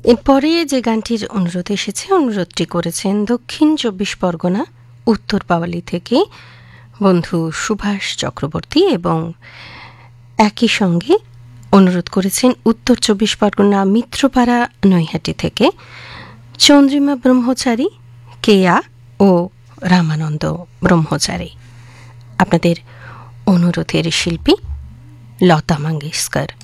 এরপরে যে গানটির অনুরোধ এসেছে, অনুরোধটি করেছেন দক্ষিণ 24 পরগনা উত্তর পাওয়ালি থেকে বন্ধু সুভাষ চক্রবর্তী, এবং একই সঙ্গে অনুরোধ করেছেন উত্তর 24 পরগনা মিত্রপাড়া নৈহাটি থেকে চন্দ্রিমা ব্রহ্মচারী, কেয়া ও রামানন্দ ব্রহ্মচারী। আপনাদের অনুরোধের শিল্পী লতা মঙ্গেশকর।